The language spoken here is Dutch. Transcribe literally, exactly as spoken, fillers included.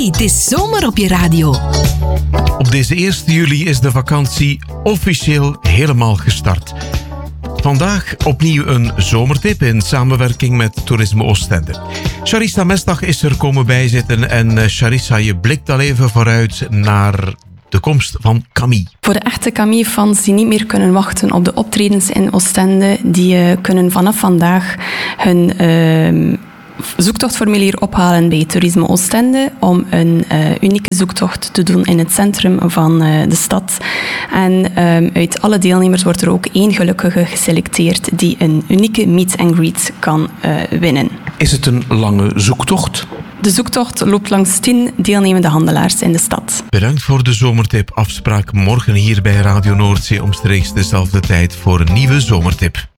Hey, het is zomer op je radio. Op deze eerste juli is de vakantie officieel helemaal gestart. Vandaag opnieuw een zomertip in samenwerking met Toerisme Oostende. Charissa Mestdag is er komen bijzitten en Charissa, je blikt al even vooruit naar de komst van Camille. Voor de echte Camille-fans die niet meer kunnen wachten op de optredens in Oostende, die uh, kunnen vanaf vandaag hun uh, zoektochtformulier ophalen bij Toerisme Oostende om een uh, unieke zoektocht te doen in het centrum van uh, de stad. En um, uit alle deelnemers wordt er ook één gelukkige geselecteerd die een unieke meet and greet kan uh, winnen. Is het een lange zoektocht? De zoektocht loopt langs tien deelnemende handelaars in de stad. Bedankt voor de zomertip. Afspraak morgen hier bij Radio Noordzee omstreeks dezelfde tijd voor een nieuwe zomertip.